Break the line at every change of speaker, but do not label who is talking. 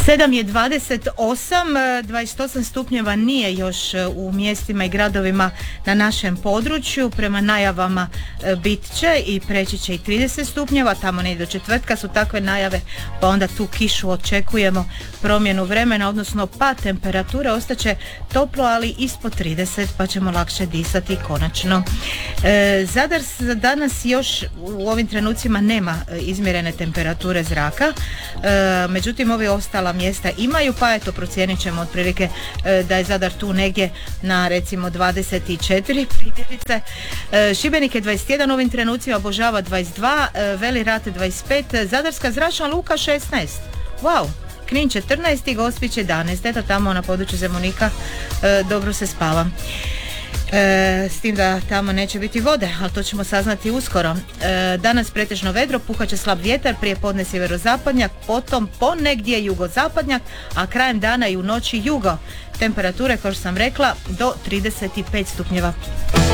7 je 28 stupnjeva nije još u mjestima i gradovima na našem području. Prema najavama bit će i preći će i 30 stupnjeva, tamo negdje do četvrtka su takve najave, pa onda tu kišu očekujemo, promjenu vremena, odnosno pad temperature, ostaće toplo, ali ispod 30, pa ćemo lakše disati konačno. Zadar danas još u ovim trenucima nema izmjerene temperature zraka, međutim ovi ostala mjesta imaju, pa eto procijenit ćemo otprilike da je Zadar tu negdje na recimo 24 primjerice. Šibenik je 21 u ovim trenucima, Božava 22, Veli Rat 25, Zadarska zračna luka 16. Wow! Knin 14 i Gospić 11. Eto tamo na području Zemunika dobro se spava. S tim da tamo neće biti vode, ali to ćemo saznati uskoro. Danas pretežno vedro, puhaće slab vjetar, prije podne sjeverozapadnjak, potom ponegdje jugozapadnjak, a krajem dana i u noći jugo. Temperature, kao što sam rekla, do 35 stupnjeva.